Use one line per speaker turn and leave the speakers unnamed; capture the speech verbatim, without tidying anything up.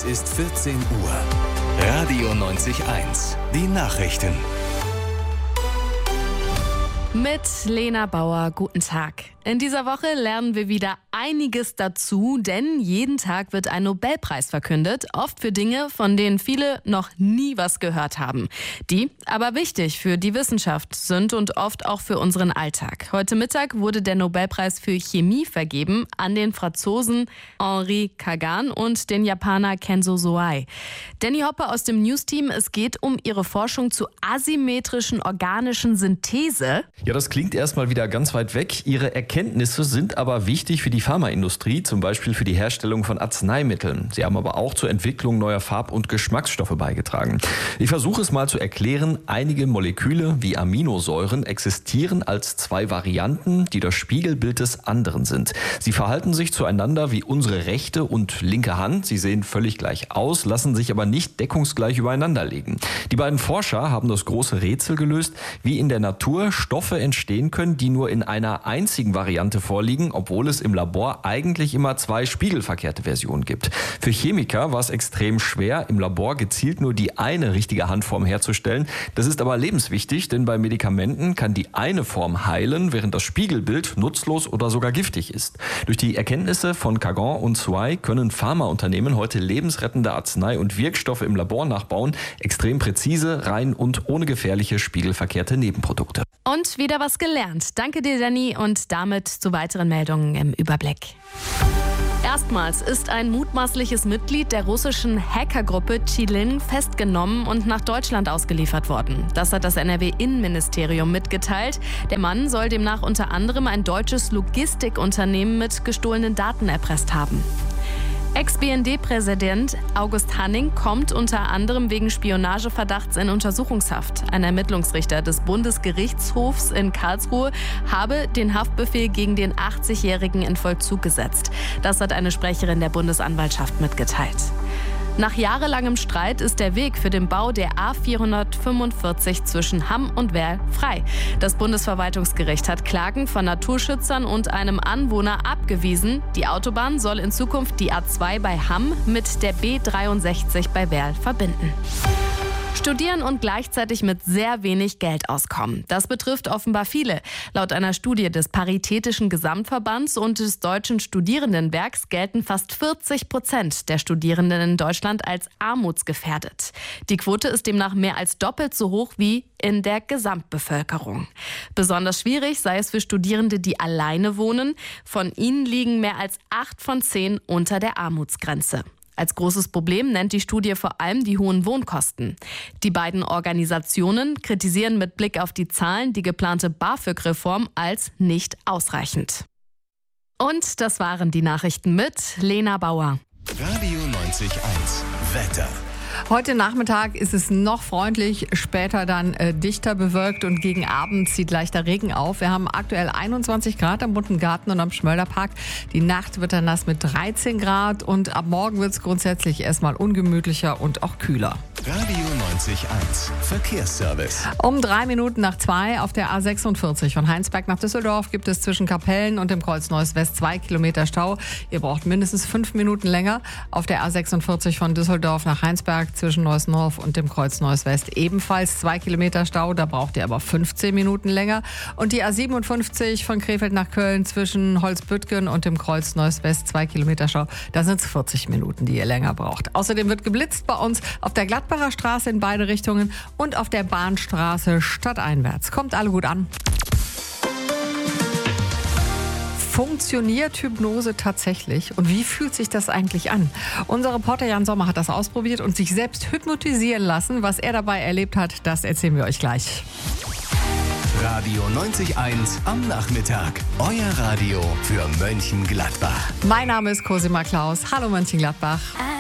Es ist vierzehn Uhr. Radio neunzig Komma eins. Die Nachrichten.
Mit Lena Bauer, guten Tag. In dieser Woche lernen wir wieder einiges dazu, denn jeden Tag wird ein Nobelpreis verkündet, oft für Dinge, von denen viele noch nie was gehört haben, die aber wichtig für die Wissenschaft sind und oft auch für unseren Alltag. Heute Mittag wurde der Nobelpreis für Chemie vergeben an den Franzosen Henri Kagan und den Japaner Kenzo Soei. Danny Hopper aus dem News-Team, es geht um ihre Forschung zu asymmetrischen organischen Synthese.
Ja, das klingt erstmal wieder ganz weit weg. Ihre Erkenntnisse sind aber wichtig für die Pharmaindustrie, zum Beispiel für die Herstellung von Arzneimitteln. Sie haben aber auch zur Entwicklung neuer Farb- und Geschmacksstoffe beigetragen. Ich versuche es mal zu erklären. Einige Moleküle wie Aminosäuren existieren als zwei Varianten, die das Spiegelbild des anderen sind. Sie verhalten sich zueinander wie unsere rechte und linke Hand. Sie sehen völlig gleich aus, lassen sich aber nicht deckungsgleich übereinander legen. Die beiden Forscher haben das große Rätsel gelöst, wie in der Natur Stoffe entstehen können, die nur in einer einzigen Variante vorliegen, obwohl es im Labor eigentlich immer zwei spiegelverkehrte Versionen gibt. Für Chemiker war es extrem schwer, im Labor gezielt nur die eine richtige Handform herzustellen. Das ist aber lebenswichtig, denn bei Medikamenten kann die eine Form heilen, während das Spiegelbild nutzlos oder sogar giftig ist. Durch die Erkenntnisse von Kagan und Soei können Pharmaunternehmen heute lebensrettende Arznei- und Wirkstoffe im Labor nachbauen, extrem präzise, rein und ohne gefährliche spiegelverkehrte Nebenprodukte.
Und wieder was gelernt. Danke dir, Danny, und damit zu weiteren Meldungen im Überblick. Erstmals ist ein mutmaßliches Mitglied der russischen Hackergruppe Chilin festgenommen und nach Deutschland ausgeliefert worden. Das hat das N R W-Innenministerium mitgeteilt. Der Mann soll demnach unter anderem ein deutsches Logistikunternehmen mit gestohlenen Daten erpresst haben. Ex-B N D-Präsident August Hanning kommt unter anderem wegen Spionageverdachts in Untersuchungshaft. Ein Ermittlungsrichter des Bundesgerichtshofs in Karlsruhe habe den Haftbefehl gegen den achtzigjährigen in Vollzug gesetzt. Das hat eine Sprecherin der Bundesanwaltschaft mitgeteilt. Nach jahrelangem Streit ist der Weg für den Bau der A vierhundertfünfundvierzig zwischen Hamm und Werl frei. Das Bundesverwaltungsgericht hat Klagen von Naturschützern und einem Anwohner abgewiesen. Die Autobahn soll in Zukunft die A zwei bei Hamm mit der B dreiundsechzig bei Werl verbinden. Studieren und gleichzeitig mit sehr wenig Geld auskommen. Das betrifft offenbar viele. Laut einer Studie des Paritätischen Gesamtverbands und des Deutschen Studierendenwerks gelten fast vierzig Prozent der Studierenden in Deutschland als armutsgefährdet. Die Quote ist demnach mehr als doppelt so hoch wie in der Gesamtbevölkerung. Besonders schwierig sei es für Studierende, die alleine wohnen. Von ihnen liegen mehr als acht von zehn unter der Armutsgrenze. Als großes Problem nennt die Studie vor allem die hohen Wohnkosten. Die beiden Organisationen kritisieren mit Blick auf die Zahlen die geplante BAföG-Reform als nicht ausreichend. Und das waren die Nachrichten mit Lena Bauer.
Radio neunzig Komma eins. Wetter.
Heute Nachmittag ist es noch freundlich, später dann äh, dichter bewölkt und gegen Abend zieht leichter Regen auf. Wir haben aktuell einundzwanzig Grad am Bunten Garten und am Schmölderpark. Die Nacht wird dann nass mit dreizehn Grad und ab morgen wird es grundsätzlich erstmal ungemütlicher und auch kühler.
Radio neunzig Komma eins. Verkehrsservice.
Um drei Minuten nach zwei auf der A sechsundvierzig von Heinsberg nach Düsseldorf gibt es zwischen Kapellen und dem Kreuz Neuss West zwei Kilometer Stau. Ihr braucht mindestens fünf Minuten länger. Auf der A sechsundvierzig von Düsseldorf nach Heinsberg zwischen Neuss-Norf und dem Kreuz Neuss West ebenfalls zwei Kilometer Stau. Da braucht ihr aber fünfzehn Minuten länger. Und die A siebenundfünfzig von Krefeld nach Köln zwischen Holzbüttgen und dem Kreuz Neuss West zwei Kilometer Stau. Da sind es vierzig Minuten, die ihr länger braucht. Außerdem wird geblitzt bei uns auf der Gladbacher Straße in beide Richtungen und auf der Bahnstraße stadteinwärts. Kommt alle gut an. Funktioniert Hypnose tatsächlich? Und wie fühlt sich das eigentlich an? Unser Reporter Jan Sommer hat das ausprobiert und sich selbst hypnotisieren lassen. Was er dabei erlebt hat, das erzählen wir euch gleich.
Radio neunzig Komma eins am Nachmittag. Euer Radio für Mönchengladbach.
Mein Name ist Cosima Klaus. Hallo Mönchengladbach.